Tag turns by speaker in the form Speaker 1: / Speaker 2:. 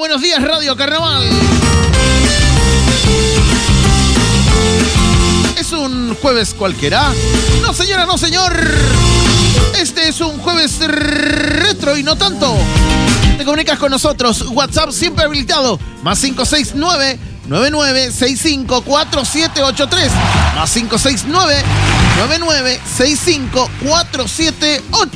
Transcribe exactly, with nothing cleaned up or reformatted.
Speaker 1: buenos días, Radio Carnaval. ¿Es un jueves cualquiera? No, señora, no, señor. Este es un jueves retro y no tanto. Te comunicas con nosotros. WhatsApp siempre habilitado. Más cinco seis nueve, nueve nueve seis cinco, cuatro siete ocho tres. Más cinco seis nueve, nueve nueve seis cinco, cuatro siete ocho tres.